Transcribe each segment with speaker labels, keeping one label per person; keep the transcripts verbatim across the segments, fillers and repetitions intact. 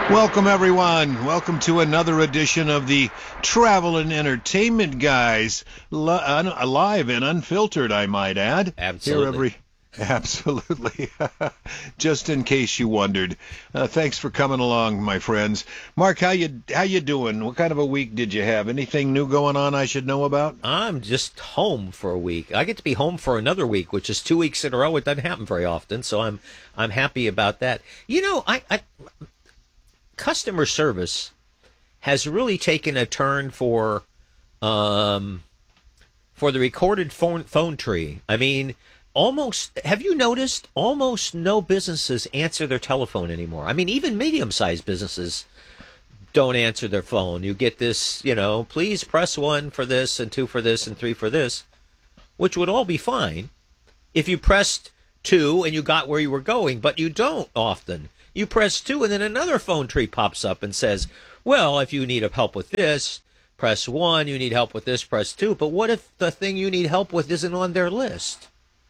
Speaker 1: Welcome, everyone. Welcome to another edition of the Travel and Entertainment Guys, li- un- live and unfiltered, I might add.
Speaker 2: Absolutely.
Speaker 1: Here every, absolutely. Just in case you wondered. Uh, thanks for coming along, my friends. Mark, how you how you doing? What kind of a week did you have? Anything new going on I should know about?
Speaker 2: I'm just home for a week. I get to be home for another week, which is two weeks in a row. It doesn't happen very often, so I'm I'm happy about that. You know, I. I customer service has really taken a turn for um, for the recorded phone phone tree. I mean, almost, have you noticed, almost no businesses answer their telephone anymore? I mean, even medium-sized businesses don't answer their phone. You get this, you know, please press one for this and two for this and three for this, which would all be fine if you pressed two and you got where you were going, but you don't often. You press two, and then another phone tree pops up and says, well, if you need help with this, press one. You need help with this, press two. But what if the thing you need help with isn't on their list?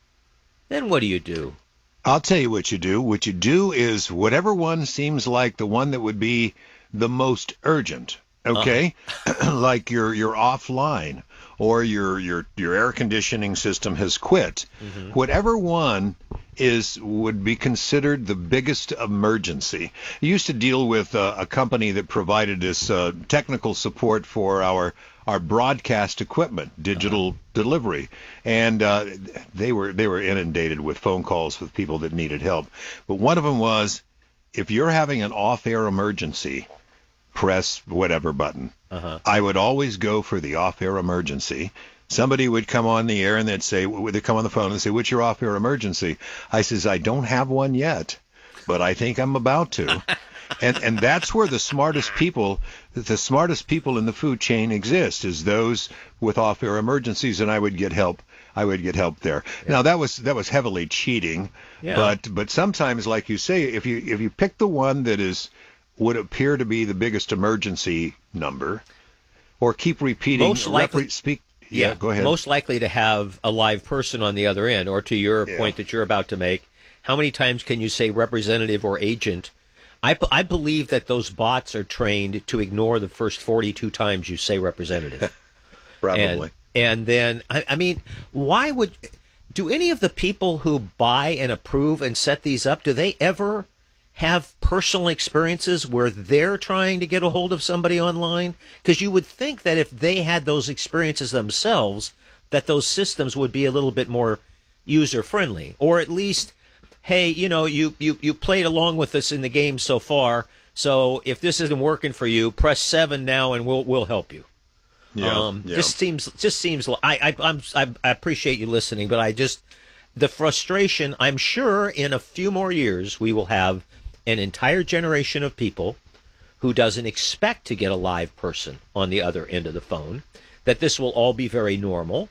Speaker 2: Then what do you do?
Speaker 1: I'll tell you what you do. What you do is whatever one seems like the one that would be the most urgent, okay? Uh-huh. Like you're, you're offline or your, your, your air conditioning system has quit. Mm-hmm. Whatever one is would be considered the biggest emergency. I used to deal with uh, a company that provided us uh, technical support for our our broadcast equipment, digital uh-huh. delivery, and uh, they were they were inundated with phone calls with people that needed help. But one of them was, if you're having an off-air emergency, press whatever button. Uh-huh. I would always go for the off-air emergency. Somebody would come on the air and they'd say, they'd come on the phone and say, what's your off-air emergency? I says, I don't have one yet, but I think I'm about to. and and that's where the smartest people, the smartest people in the food chain exist, is those with off-air emergencies, and I would get help. I would get help there. Yeah. Now that was that was heavily cheating, yeah. but but sometimes, like you say, if you if you pick the one that is would appear to be the biggest emergency number, or keep repeating,
Speaker 2: most likely
Speaker 1: repre- speak. Yeah,
Speaker 2: yeah,
Speaker 1: go ahead.
Speaker 2: Most likely to have a live person on the other end, or to your yeah. point that you're about to make, how many times can you say representative or agent? I, I believe that those bots are trained to ignore the first forty-two times you say representative.
Speaker 1: Probably.
Speaker 2: And, and then, I, I mean, why would, do any of the people who buy and approve and set these up, do they ever have personal experiences where they're trying to get a hold of somebody online? Because you would think that if they had those experiences themselves, that those systems would be a little bit more user-friendly. Or at least, hey, you know, you, you, you played along with us in the game so far, so if this isn't working for you, press seven now and we'll we'll help you.
Speaker 1: Yeah,
Speaker 2: um,
Speaker 1: yeah.
Speaker 2: Just seems, just seems. I, I, I'm, I, I appreciate you listening, but I just, the frustration. I'm sure in a few more years we will have an entire generation of people who doesn't expect to get a live person on the other end of the phone, that this will all be very normal.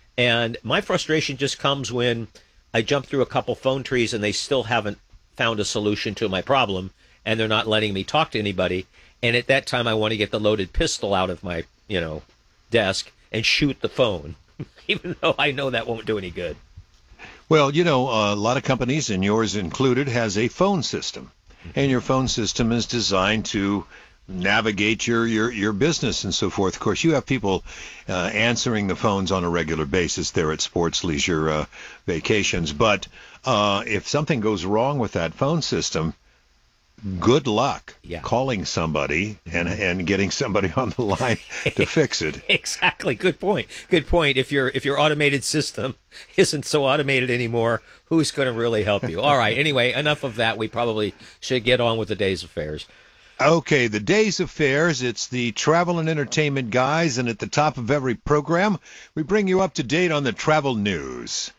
Speaker 2: And my frustration just comes when I jump through a couple phone trees and they still haven't found a solution to my problem, and they're not letting me talk to anybody. And at that time, I want to get the loaded pistol out of my, you know, desk and shoot the phone, even though I know that won't do any good.
Speaker 1: Well, you know, a lot of companies, and yours included, has a phone system. And your phone system is designed to navigate your, your, your business and so forth. Of course, you have people uh, answering the phones on a regular basis there at sports, leisure, uh, vacations. But uh, if something goes wrong with that phone system, good luck
Speaker 2: yeah.
Speaker 1: calling somebody and and getting somebody on the line to fix it.
Speaker 2: Exactly. Good point. Good point. If your if your automated system isn't so automated anymore, who's going to really help you? All right. Anyway, enough of that. We probably should get on with the day's affairs.
Speaker 1: Okay, the day's affairs. It's the Travel and Entertainment Guys, and at the top of every program, we bring you up to date on the travel news.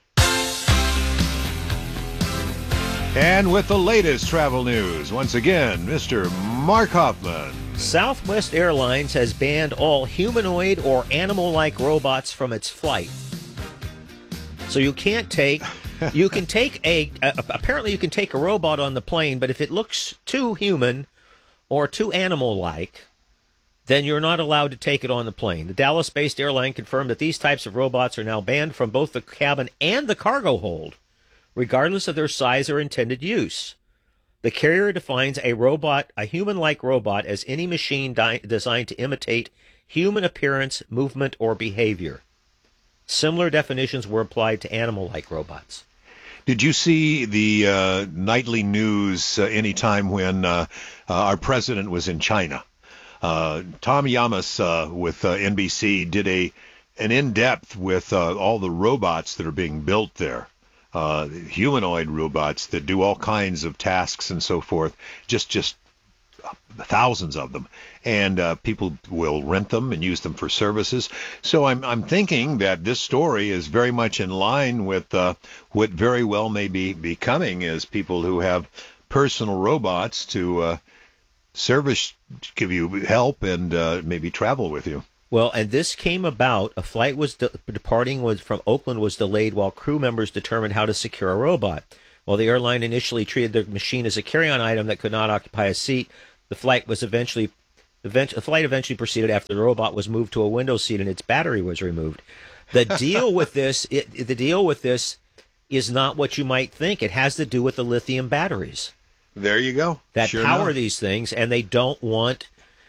Speaker 1: And with the latest travel news, once again, Mister Mark Hoffman.
Speaker 2: Southwest Airlines has banned all humanoid or animal-like robots from its flight. So you can't take, you can take a, uh, apparently you can take a robot on the plane, but if it looks too human or too animal-like, then you're not allowed to take it on the plane. The Dallas-based airline confirmed that these types of robots are now banned from both the cabin and the cargo hold, regardless of their size or intended use. The carrier defines a robot, a human-like robot, as any machine di- designed to imitate human appearance, movement, or behavior. Similar definitions were applied to animal-like robots.
Speaker 1: Did you see the uh, nightly news uh, anytime when uh, uh, our president was in China? Uh, Tom Yamas uh, with uh, N B C did a an in-depth with uh, all the robots that are being built there, uh, humanoid robots that do all kinds of tasks and so forth, just just thousands of them, and uh, people will rent them and use them for services. So I'm I'm thinking that this story is very much in line with uh, what very well may be becoming as people who have personal robots to uh, service, give you help, and uh, maybe travel with you.
Speaker 2: Well, and this came about. A flight was de- departing was from Oakland was delayed while crew members determined how to secure a robot. While the airline initially treated the machine as a carry-on item that could not occupy a seat, the flight was eventually, event, the flight eventually proceeded after the robot was moved to a window seat and its battery was removed. The deal with this, it, the deal with this, is not what you might think. It has to do with the lithium batteries.
Speaker 1: There you go.
Speaker 2: That
Speaker 1: sure
Speaker 2: power
Speaker 1: enough.
Speaker 2: these things, and they don't want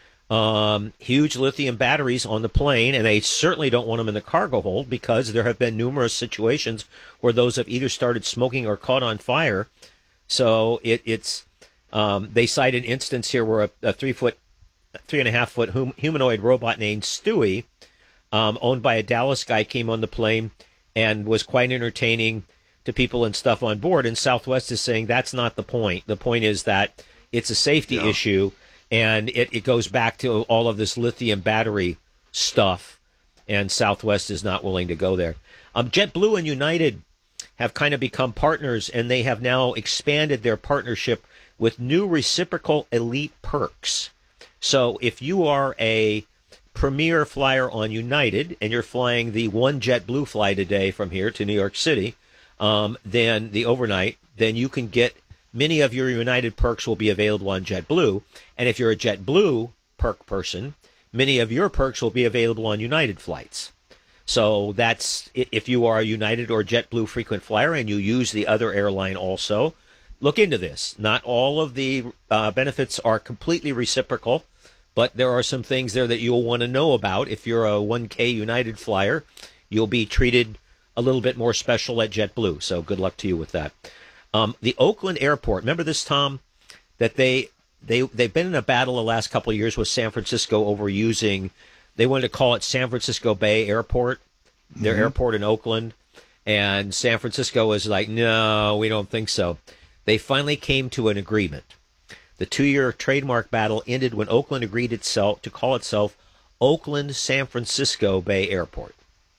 Speaker 2: um, huge lithium batteries on the plane, and they certainly don't want them in the cargo hold because there have been numerous situations where those have either started smoking or caught on fire. So it, it's um, they cite an instance here where a, a three foot, three and a half foot hum, humanoid robot named Stewie, um, owned by a Dallas guy, came on the plane and was quite entertaining to people and stuff on board. And Southwest is saying that's not the point. The point is that it's a safety yeah. issue. And it, it goes back to all of this lithium battery stuff, and Southwest is not willing to go there. Um, JetBlue and United have kind of become partners, and they have now expanded their partnership with new reciprocal elite perks. So if you are a premier flyer on United, and you're flying the one JetBlue flight a day from here to New York City, um, then the overnight, then you can get many of your United perks will be available on JetBlue. And if you're a JetBlue perk person, many of your perks will be available on United flights. So that's if you are a United or JetBlue frequent flyer and you use the other airline also, look into this. Not all of the uh, benefits are completely reciprocal, but there are some things there that you'll want to know about. If you're a one K United flyer, you'll be treated a little bit more special at JetBlue. So good luck to you with that. Um, the Oakland airport, remember this, Tom, that they, they, they've been in a battle the last couple of years with San Francisco over using, they wanted to call it San Francisco Bay Airport, their mm-hmm. airport in Oakland, and San Francisco was like, no, we don't think so. They finally came to an agreement. The two-year trademark battle ended when Oakland agreed itself to call itself Oakland San Francisco Bay Airport.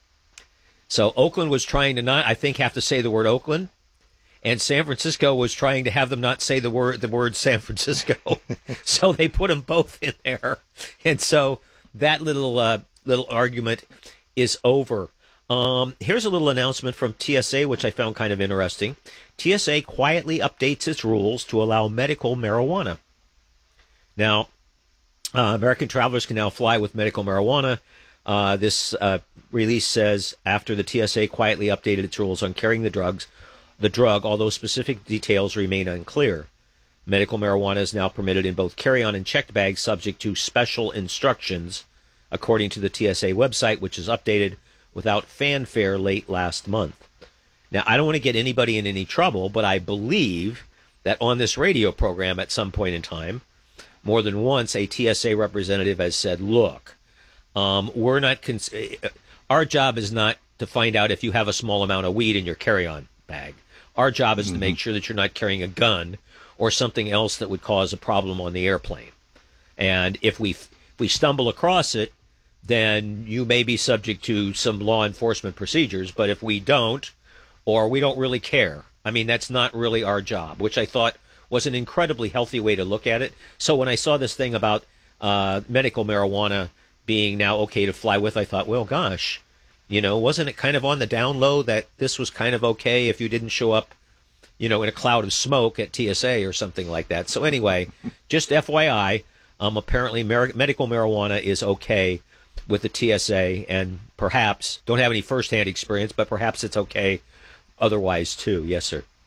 Speaker 2: So Oakland was trying to not, I think, have to say the word Oakland. And San Francisco was trying to have them not say the word the word San Francisco, so they put them both in there, and so that little uh, little argument is over. Um, here's a little announcement from T S A, which I found kind of interesting. T S A quietly updates its rules to allow medical marijuana. Now, uh, American travelers can now fly with medical marijuana. Uh, this uh, release says after the T S A quietly updated its rules on carrying the drugs. The drug, although specific details remain unclear. Medical marijuana is now permitted in both carry-on and checked bags subject to special instructions, according to the T S A website, which is updated without fanfare late last month. Now, I don't want to get anybody in any trouble, but I believe that on this radio program at some point in time, more than once, a T S A representative has said, look, um, we're not, cons- our job is not to find out if you have a small amount of weed in your carry-on bag. Our job is mm-hmm. to make sure that you're not carrying a gun or something else that would cause a problem on the airplane. And if we if we stumble across it, then you may be subject to some law enforcement procedures. But if we don't, or we don't really care, I mean, that's not really our job, which I thought was an incredibly healthy way to look at it. So when I saw this thing about uh, medical marijuana being now okay to fly with, I thought, well, gosh, you know, wasn't it kind of on the down low that this was kind of okay if you didn't show up, you know, in a cloud of smoke at T S A or something like that? So anyway, just F Y I, um, apparently mer- medical marijuana is okay with the T S A, and perhaps, don't have any firsthand experience, but perhaps it's okay otherwise too. Yes, sir.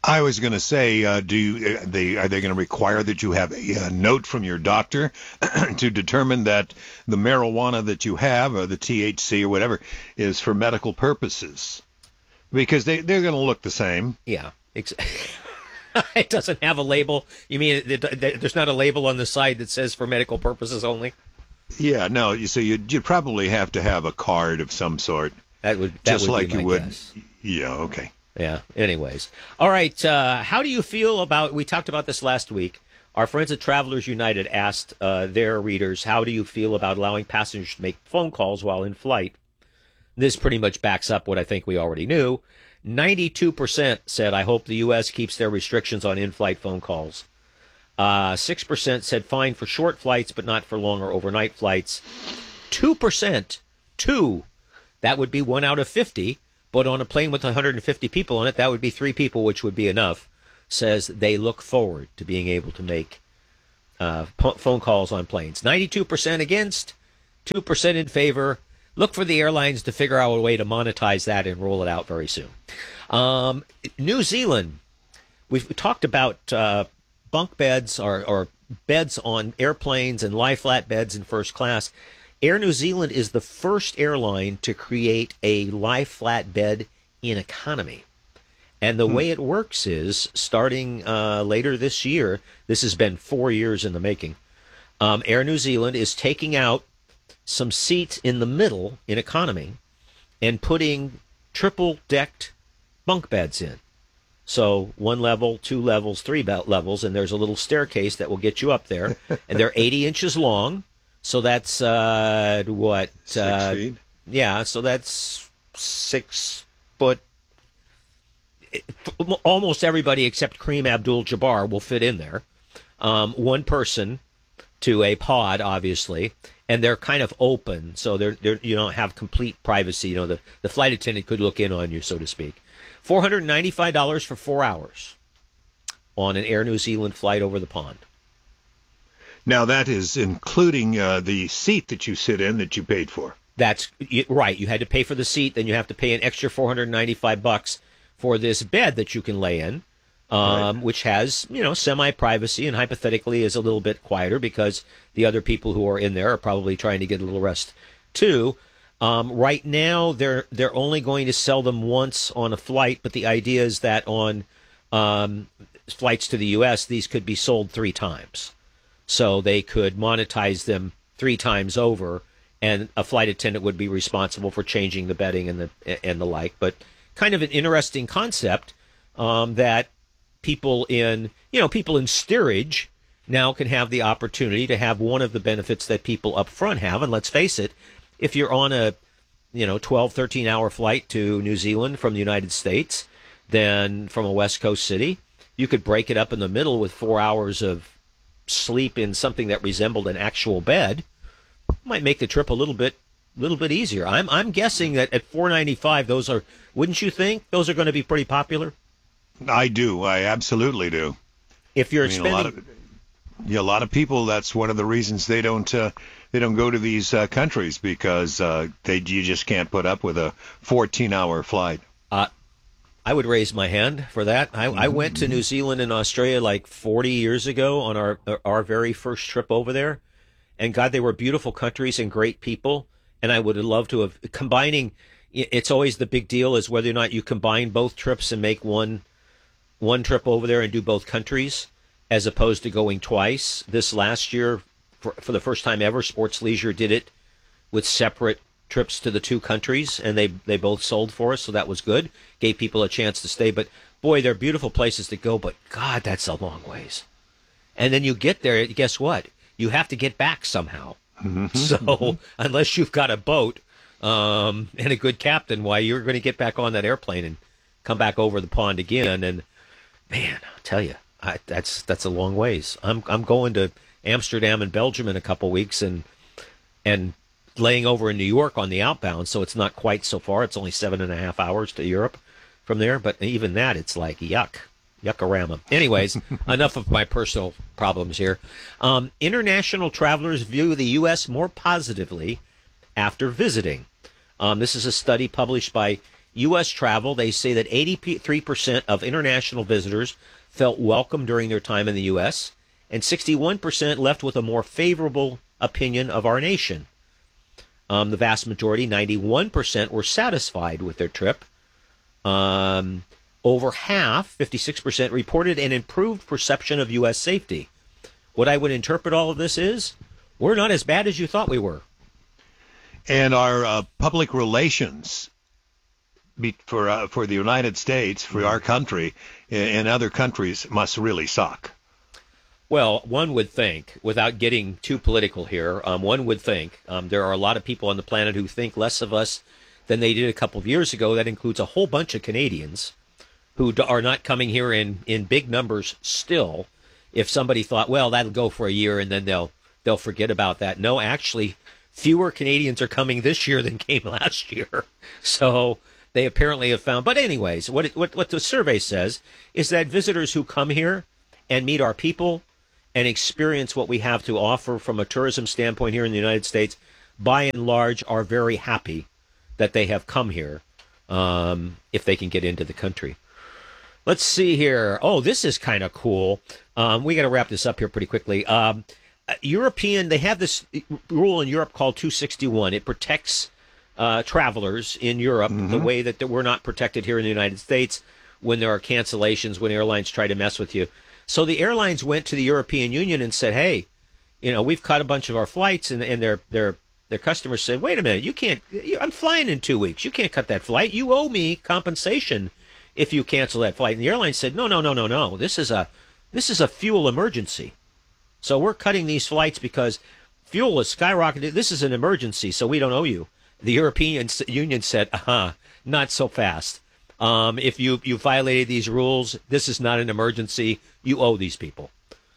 Speaker 1: I was going to say, uh, do you, uh, they are they going to require that you have a, a note from your doctor to determine that the marijuana that you have, or the T H C or whatever, is for medical purposes? Because they they're going to look the same.
Speaker 2: Yeah. Ex- it doesn't have a label. You mean it, it, there's not a label on the side that says for medical purposes only?
Speaker 1: Yeah, no. You so you you probably have to have a card of some sort.
Speaker 2: That would that
Speaker 1: just
Speaker 2: would
Speaker 1: like
Speaker 2: be
Speaker 1: you
Speaker 2: my
Speaker 1: would.
Speaker 2: guess.
Speaker 1: Yeah. Okay.
Speaker 2: Yeah. Anyways. All right. Uh, how do you feel about, we talked about this last week. Our friends at Travelers United asked uh, their readers, how do you feel about allowing passengers to make phone calls while in flight? This pretty much backs up what I think we already knew. ninety-two percent said, I hope the U S keeps their restrictions on in-flight phone calls. Uh, six percent said fine for short flights, but not for long or overnight flights. two percent, two, that would be one out of fifty. But on a plane with one hundred fifty people on it, that would be three people, which would be enough, says they look forward to being able to make uh, p- phone calls on planes. ninety-two percent against, two percent in favor. Look for the airlines to figure out a way to monetize that and roll it out very soon. Um, New Zealand, we've talked about uh, bunk beds or, or beds on airplanes and lie flat beds in first class. Air New Zealand is the first airline to create a lie flat bed in economy. And the hmm. way it works is, starting uh, later this year, this has been four years in the making, um, Air New Zealand is taking out some seats in the middle in economy and putting triple-decked bunk beds in. So one level, two levels, three levels, and there's a little staircase that will get you up there. And they're eighty inches long. So that's, uh, what?
Speaker 1: Six
Speaker 2: uh,
Speaker 1: feet?
Speaker 2: Yeah, so that's six foot. Almost everybody except Kareem Abdul-Jabbar will fit in there. Um, one person to a pod, obviously, and they're kind of open, so they're, they're you don't have complete privacy. You know, the, the flight attendant could look in on you, so to speak. four hundred ninety-five dollars for four hours on an Air New Zealand flight over the pond.
Speaker 1: Now, that is including uh, the seat that you sit in that you paid for.
Speaker 2: That's right. You had to pay for the seat, then you have to pay an extra four hundred ninety-five bucks for this bed that you can lay in, um, right. which has, you know, semi-privacy and hypothetically is a little bit quieter because the other people who are in there are probably trying to get a little rest too. Um, right now, they're they're only going to sell them once on a flight, but the idea is that on um, flights to the U S, these could be sold three times. So they could monetize them three times over, and a flight attendant would be responsible for changing the bedding and the and the like. But kind of an interesting concept um, that people in you know people in steerage now can have the opportunity to have one of the benefits that people up front have. And let's face it, if you're on a you know twelve, thirteen hour flight to New Zealand from the United States, then from a West Coast city, you could break it up in the middle with four hours of sleep in something that resembled an actual bed. Might make the trip a little bit little bit easier. I'm I'm guessing that at four ninety-five, those are, wouldn't you think those are going to be pretty popular?
Speaker 1: I do. I absolutely do.
Speaker 2: If you're
Speaker 1: I mean,
Speaker 2: spending
Speaker 1: a lot of, yeah, a lot of people, that's one of the reasons they don't uh, they don't go to these uh, countries, because uh, they you just can't put up with a fourteen hour flight.
Speaker 2: Uh, I would raise my hand for that. I, I went to New Zealand and Australia like forty years ago on our our very first trip over there. And God, they were beautiful countries and great people. And I would have loved to have combining. It's always the big deal is whether or not you combine both trips and make one one trip over there and do both countries, as opposed to going twice. This last year, for, for the first time ever, Sports Leisure did it with separate trips to the two countries, and they they both sold for us, so that was good. Gave people a chance to stay. But boy, they're beautiful places to go. But God, that's a long ways. And then you get there, guess what? You have to get back somehow. Mm-hmm. So unless you've got a boat um, and a good captain, why, you're going to get back on that airplane and come back over the pond again. And man, I'll tell you, I, that's that's a long ways. I'm I'm going to Amsterdam and Belgium in a couple weeks, and and laying over in New York on the outbound, so it's not quite so far. It's only seven and a half hours to Europe from there. But even that, it's like yuck. Yuckarama. Anyways, enough of my personal problems here. Um, international travelers view the U S more positively after visiting. Um, this is a study published by U S travel, they say that eighty-three percent of international visitors felt welcome during their time in the U S, and sixty-one percent left with a more favorable opinion of our nation. Um, the vast majority, ninety-one percent, were satisfied with their trip. Um, over half, fifty-six percent, reported an improved perception of U S safety. What I would interpret all of this is, we're not as bad as you thought we were.
Speaker 1: And our uh, public relations be, for uh, for the United States, for our country, and other countries must really suck.
Speaker 2: Well, one would think, without getting too political here, um, one would think um, there are a lot of people on the planet who think less of us than they did a couple of years ago. That includes a whole bunch of Canadians who are not coming here in, in big numbers still. If somebody thought, well, that'll go for a year and then they'll they'll forget about that. No, actually, fewer Canadians are coming this year than came last year. So they apparently have found. But anyways, what it, what what the survey says is that visitors who come here and meet our people and experience what we have to offer from a tourism standpoint here in the United States, by and large, are very happy that they have come here, um, if they can get into the country. Let's see here. Oh, this is kind of cool. Um, we got to wrap this up here pretty quickly. Um, European, they have this rule in Europe called two sixty-one. It protects uh, travelers in Europe mm-hmm. the way that we're not protected here in the United States when there are cancellations, when airlines try to mess with you. So the airlines went to the European Union and said, hey, you know, we've cut a bunch of our flights, and, and their their their customers said, wait a minute, you can't, I'm flying in two weeks. You can't cut that flight. You owe me compensation if you cancel that flight. And the airline said, no, no, no, no, no. This is a this is a fuel emergency. So we're cutting these flights because fuel is skyrocketing. This is an emergency, so we don't owe you. The European Union said, uh-huh, not so fast. Um, if you, you violated these rules, this is not an emergency. You owe these people.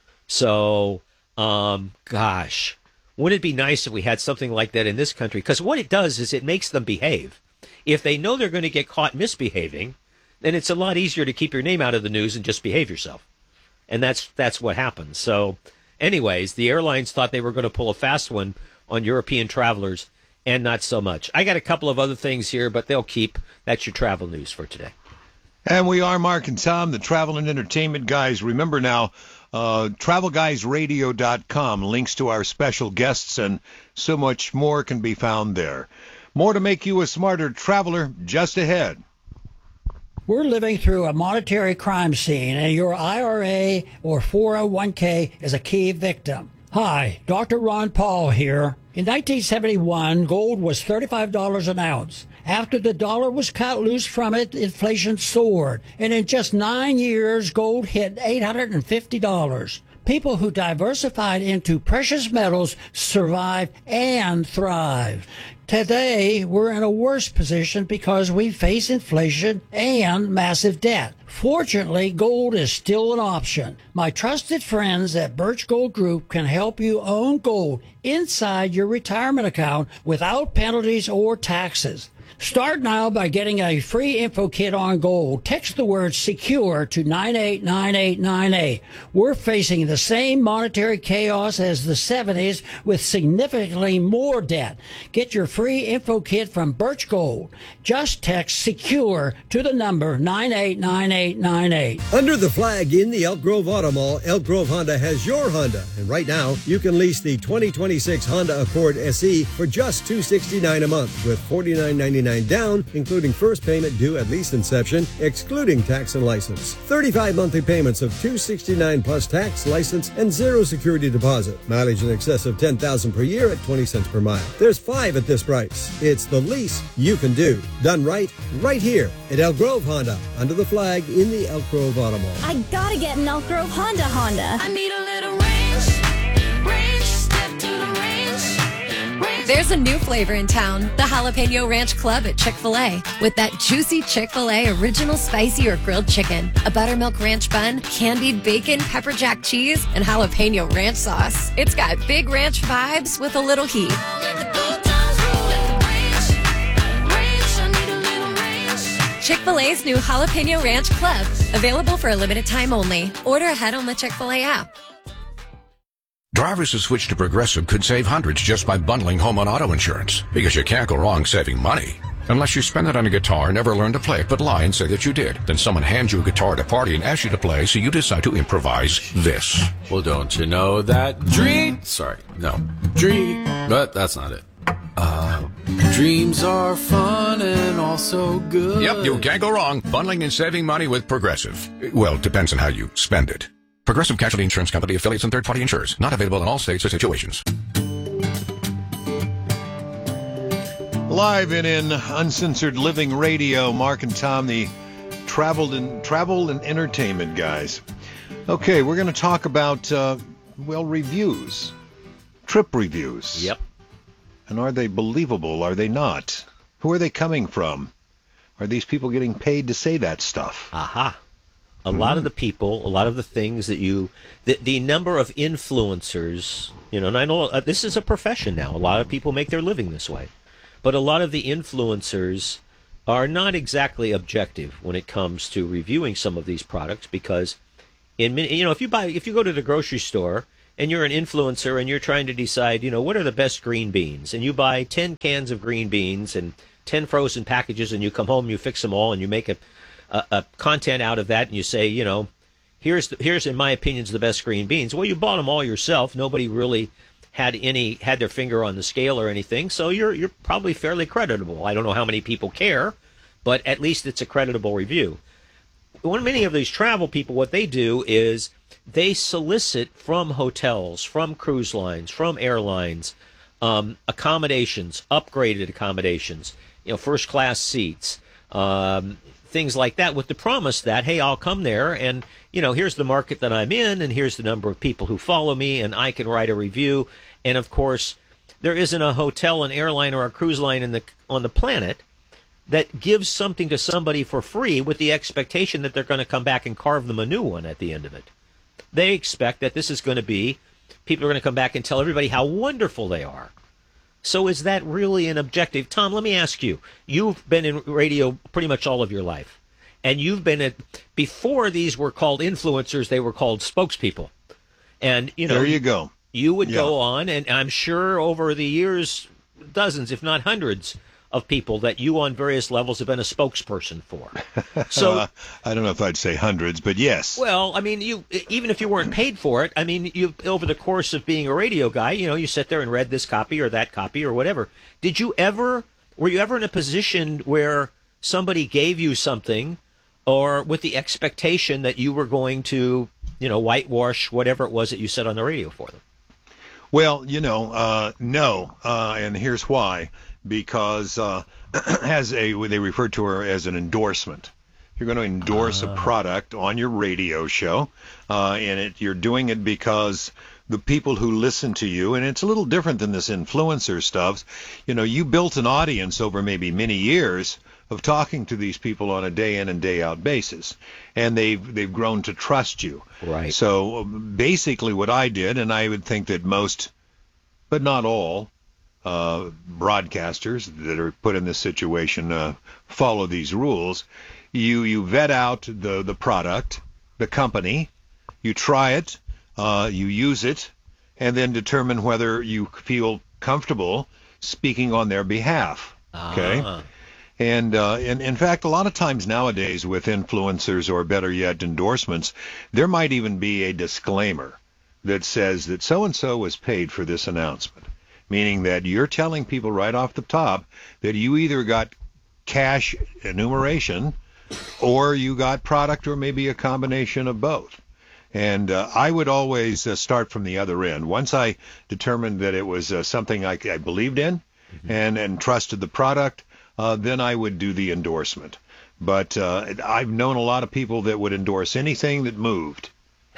Speaker 2: So, um, gosh, wouldn't it be nice if we had something like that in this country? Because what it does is it makes them behave. If they know they're going to get caught misbehaving, then it's a lot easier to keep your name out of the news and just behave yourself. And that's that's what happens. So, anyways, the airlines thought they were going to pull a fast one on European travelers, and not so much. I got a couple of other things here, but they'll keep. That's your travel news for today.
Speaker 1: And we are Mark and Tom, the travel and entertainment guys. Remember now, uh, travel guys radio dot com, links to our special guests, and so much more can be found there. More to make you a smarter traveler just ahead.
Speaker 3: We're living through a monetary crime scene, and your I R A or four oh one k is a key victim. Hi, Doctor Ron Paul here. In nineteen seventy-one, gold was thirty-five dollars an ounce. After the dollar was cut loose from it, inflation soared. And in just nine years, gold hit eight hundred fifty dollars. People who diversified into precious metals survived and thrived. Today, we're in a worse position because we face inflation and massive debt. Fortunately, gold is still an option. My trusted friends at Birch Gold Group can help you own gold inside your retirement account without penalties or taxes. Start now by getting a free info kit on gold. Text the word SECURE to nine eight nine eight nine eight. We're facing the same monetary chaos as the seventies with significantly more debt. Get your free info kit from Birch Gold. Just text SECURE to the number nine eight nine eight nine eight.
Speaker 4: Under the flag in the Elk Grove Auto Mall, Elk Grove Honda has your Honda. And right now, you can lease the twenty twenty-six Honda Accord S E for just two hundred sixty-nine dollars a month with forty-nine ninety-nine down, including first payment due at lease inception, excluding tax and license. thirty-five monthly payments of two hundred sixty-nine dollars plus tax, license, and zero security deposit. Mileage in excess of ten thousand dollars per year at twenty cents per mile. There's five at this price. It's the lease you can do. Done right, right here at Elk Grove Honda, under the flag in the Elk Grove Auto Mall.
Speaker 5: I gotta get an Elk Grove Honda Honda.
Speaker 6: I need a little range, range, step to the range, range.
Speaker 7: There's a new flavor in town, the Jalapeno Ranch Club at Chick-fil-A. With that juicy Chick-fil-A original spicy or grilled chicken, a buttermilk ranch bun, candied bacon, pepper jack cheese, and jalapeno ranch sauce. It's got big ranch vibes with a little heat. Chick-fil-A's new Jalapeno Ranch Club, available for a limited time only. Order ahead on the Chick-fil-A app.
Speaker 8: Drivers who switch to Progressive could save hundreds just by bundling home and auto insurance, because you can't go wrong saving money. Unless you spend it on a guitar and never learn to play it, but lie and say that you did. Then someone hands you a guitar at a party and asks you to play, so you decide to improvise this.
Speaker 9: Well, don't you know that dream... Sorry, no. Dream... But that's not it. Uh, dreams are fun and also good.
Speaker 8: Yep, you can't go wrong. Bundling and saving money with Progressive. Well, it depends on how you spend it. Progressive Casualty Insurance Company, affiliates, and third-party insurers. Not available in all states or situations.
Speaker 1: Live and in Uncensored Living Radio, Mark and Tom, the traveled and travel and entertainment guys. Okay, we're going to talk about, uh, well, reviews. Trip reviews.
Speaker 2: Yep.
Speaker 1: And are they believable? Are they not? Who are they coming from? Are these people getting paid to say that stuff?
Speaker 2: Aha. A mm-hmm. lot of the people, a lot of the things that you, the, the number of influencers, you know, and I know uh, this is a profession now. A lot of people make their living this way. But a lot of the influencers are not exactly objective when it comes to reviewing some of these products because, in you know, if you buy, if you go to the grocery store and you're an influencer and you're trying to decide, you know, what are the best green beans, and you buy ten cans of green beans and ten frozen packages, and you come home, you fix them all, and you make a, a, a content out of that, and you say, you know, here's the, here's in my opinion the best green beans. Well, you bought them all yourself. Nobody really had any had their finger on the scale or anything, so you're you're probably fairly creditable. I don't know how many people care, but at least it's a creditable review. When many of these travel people, what they do is they solicit from hotels, from cruise lines, from airlines, um, accommodations, upgraded accommodations, you know, first class seats, um, things like that, with the promise that, hey, I'll come there and, you know, here's the market that I'm in, and here's the number of people who follow me, and I can write a review. And of course, there isn't a hotel, an airline, or a cruise line in the on the planet that gives something to somebody for free with the expectation that they're going to come back and carve them a new one at the end of it. They expect that this is going to be, people are going to come back and tell everybody how wonderful they are. So is that really an objective? Tom, let me ask you. You've been in radio pretty much all of your life. And you've been at, before these were called influencers, they were called spokespeople. And, you know.
Speaker 1: There you go.
Speaker 2: You would
Speaker 1: yeah.
Speaker 2: go on, and I'm sure over the years, dozens, if not hundreds, of people that you on various levels have been a spokesperson for. So
Speaker 1: uh, I don't know if I'd say hundreds, but yes.
Speaker 2: Well, I mean, you even if you weren't paid for it, I mean, you over the course of being a radio guy, you know, you sit there and read this copy or that copy or whatever. Did you ever, were you ever in a position where somebody gave you something, or with the expectation that you were going to, you know, whitewash whatever it was that you said on the radio for them?
Speaker 1: Well, you know, uh, no, uh, and here's why. Because uh, as a, they refer to her as an endorsement. You're going to endorse uh. a product on your radio show, uh, and it, you're doing it because the people who listen to you, and it's a little different than this influencer stuff. You know, you built an audience over maybe many years of talking to these people on a day in and day out basis, and they've they've grown to trust you.
Speaker 2: Right.
Speaker 1: So basically, what I did, and I would think that most, but not all, Uh, broadcasters that are put in this situation uh, follow these rules. You you vet out the, the product, the company, you try it, uh, you use it, and then determine whether you feel comfortable speaking on their behalf. Okay?
Speaker 2: Ah.
Speaker 1: And uh, in, in fact, a lot of times nowadays with influencers, or better yet, endorsements, there might even be a disclaimer that says that so-and-so was paid for this announcement. Meaning that you're telling people right off the top that you either got cash enumeration or you got product, or maybe a combination of both. And uh, I would always uh, start from the other end. Once I determined that it was uh, something I, I believed in mm-hmm. and, and trusted the product, uh, then I would do the endorsement. But uh, I've known a lot of people that would endorse anything that moved,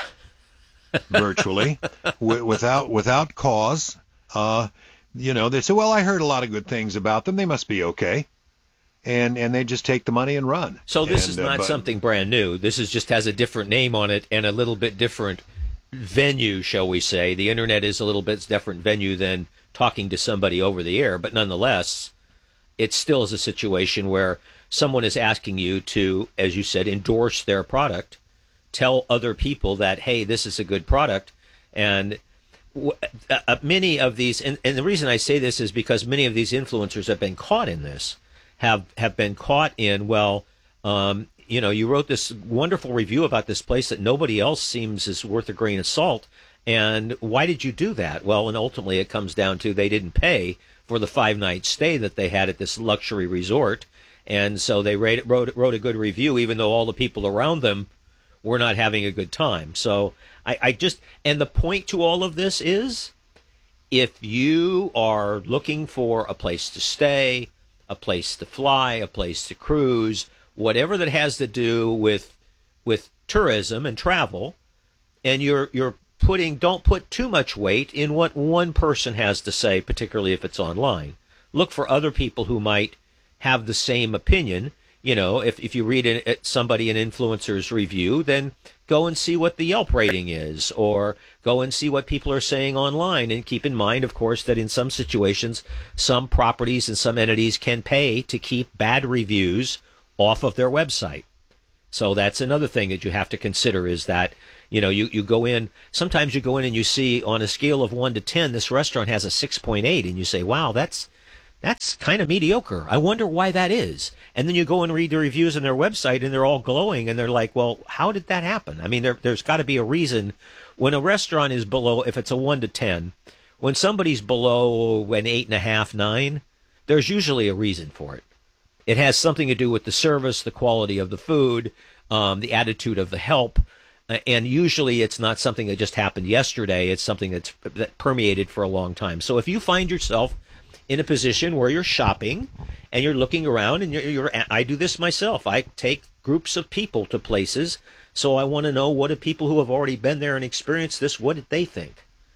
Speaker 1: virtually, w- without without cause. Uh, you know, they say, well, I heard a lot of good things about them. They must be okay. And and they just take the money and run.
Speaker 2: So this
Speaker 1: and,
Speaker 2: is
Speaker 1: uh,
Speaker 2: not
Speaker 1: but,
Speaker 2: something brand new. This is just has a different name on it and a little bit different venue, shall we say. The Internet is a little bit different venue than talking to somebody over the air. But nonetheless, it still is a situation where someone is asking you to, as you said, endorse their product, tell other people that, hey, this is a good product. And Uh, many of these, and, and the reason I say this is because many of these influencers have been caught in this, have have been caught in, well, um, you know, you wrote this wonderful review about this place that nobody else seems is worth a grain of salt. And why did you do that? Well, and ultimately it comes down to they didn't pay for the five-night stay that they had at this luxury resort. And so they wrote, wrote, wrote a good review, even though all the people around them were not having a good time. So I, I just, and the point to all of this is, if you are looking for a place to stay, a place to fly, a place to cruise, whatever that has to do with with tourism and travel, and you're you're putting, don't put too much weight in what one person has to say, particularly if it's online. Look for other people who might have the same opinion. You know, if, if you read an, somebody, an influencer's review, then go and see what the Yelp rating is, or go and see what people are saying online. And keep in mind, of course, that in some situations, some properties and some entities can pay to keep bad reviews off of their website. So that's another thing that you have to consider, is that, you know, you, you go in, sometimes you go in and you see on a scale of one to ten, this restaurant has a six point eight, and you say, wow, that's that's kind of mediocre. I wonder why that is. And then you go and read the reviews on their website, and they're all glowing, and they're like, well, how did that happen? I mean, there, there's got to be a reason. When a restaurant is below, if it's a one to ten, when somebody's below an eight and a half, nine, there's usually a reason for it. It has something to do with the service, the quality of the food, um, the attitude of the help, and usually it's not something that just happened yesterday. It's something that's that permeated for a long time. So if you find yourself in a position where you're shopping and you're looking around, and you're, you're I do this myself. I take groups of people to places, so I want to know, what do people who have already been there and experienced this, what did they think?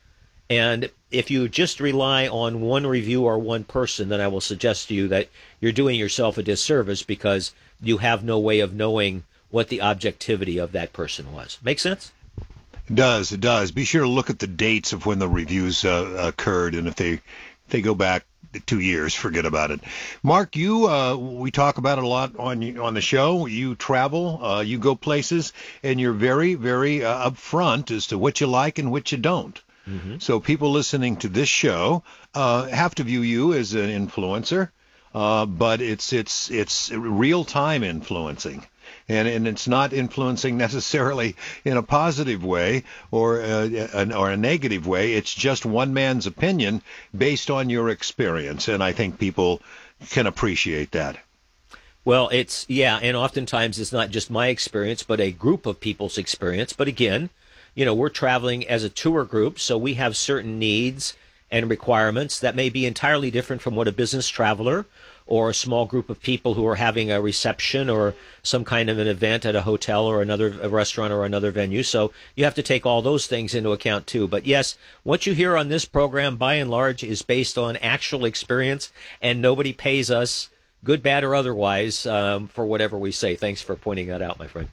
Speaker 2: And if you just rely on one review or one person, then I will suggest to you that you're doing yourself a disservice, because you have no way of knowing what the objectivity of that person was. Make sense?
Speaker 1: It does. It does. Be sure to look at the dates of when the reviews uh, occurred, and if they if they go back two years, forget about it. Mark, you uh, we talk about it a lot on on the show. You travel, uh, you go places, and you're very, very uh, upfront as to what you like and what you don't. Mm-hmm. So people listening to this show uh, have to view you as an influencer, uh, but it's it's it's real time influencing. And and it's not influencing necessarily in a positive way or a, an, or a negative way. It's just one man's opinion based on your experience, and I think people can appreciate that.
Speaker 2: Well, it's, yeah, and oftentimes it's not just my experience, but a group of people's experience. But again, you know, we're traveling as a tour group, so we have certain needs and requirements that may be entirely different from what a business traveler or a small group of people who are having a reception or some kind of an event at a hotel or another a restaurant or another venue. So you have to take all those things into account too. But yes, what you hear on this program, by and large, is based on actual experience, and nobody pays us, good, bad, or otherwise, um, for whatever we say. Thanks for pointing that out, my friend.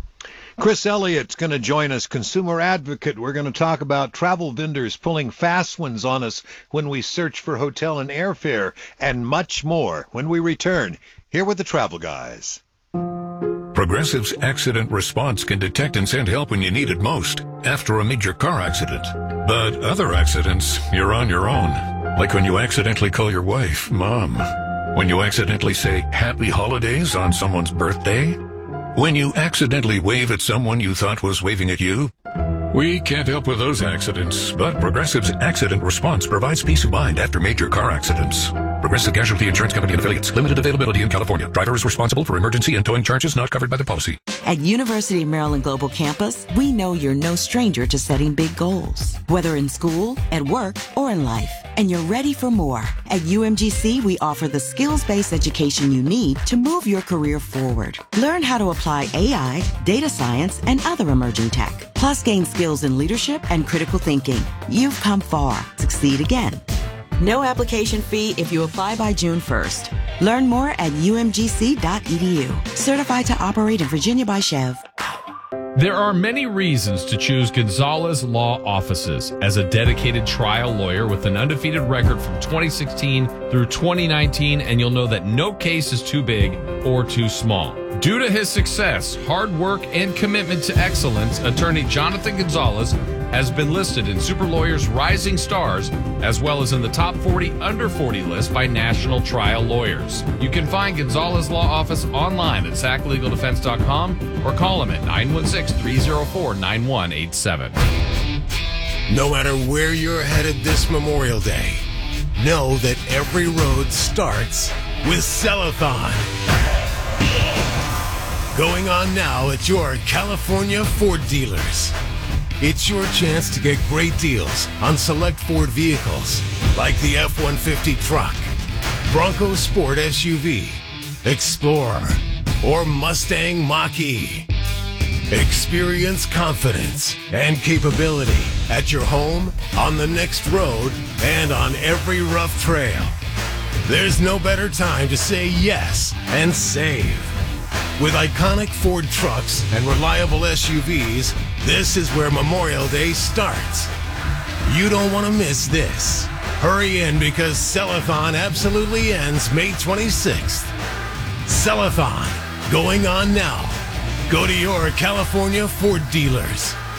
Speaker 1: Chris Elliott's going to join us, consumer advocate. We're going to talk about travel vendors pulling fast ones on us when we search for hotel and airfare, and much more when we return here with the Travel Guys.
Speaker 8: Progressive's accident response can detect and send help when you need it most, after a major car accident. But other accidents, you're on your own. Like when you accidentally call your wife Mom. When you accidentally say Happy Holidays on someone's birthday. When you accidentally wave at someone you thought was waving at you. We can't help with those accidents, but Progressive's accident response provides peace of mind after major car accidents. Progressive Casualty Insurance Company and Affiliates. Limited availability in California. Driver is responsible for emergency and towing charges not covered by the policy.
Speaker 10: At University of Maryland Global Campus, we know you're no stranger to setting big goals, whether in school, at work, or in life. And you're ready for more. At U M G C, we offer the skills-based education you need to move your career forward. Learn how to apply A I, data science, and other emerging tech. Plus, gain skills in leadership and critical thinking. You've come far. Succeed again. No application fee if you apply by June first. Learn more at U M G C dot E D U. Certified to operate in Virginia by Chev.
Speaker 11: There are many reasons to choose Gonzalez Law Offices as a dedicated trial lawyer with an undefeated record from twenty sixteen through twenty nineteen, and you'll know that no case is too big or too small. Due to his success, hard work, and commitment to excellence, attorney Jonathan Gonzalez has been listed in Super Lawyer's Rising Stars, as well as in the top forty under forty list by National Trial Lawyers. You can find Gonzalez Law Office online at sac legal defense dot com or call him at nine one six, three zero four, nine one eight seven.
Speaker 12: No matter where you're headed this Memorial Day, know that every road starts with Cellathon. Going on now at your California Ford dealers. It's your chance to get great deals on select Ford vehicles like the F one fifty truck, Bronco Sport S U V, Explorer, or Mustang Mach-E. Experience confidence and capability at your home, on the next road, and on every rough trail. There's no better time to say yes and save. With iconic Ford trucks and reliable S U Vs, this is where Memorial Day starts. You don't want to miss this. Hurry in because Cellathon absolutely ends May twenty-sixth. Cellathon, going on now. Go to your California Ford dealers.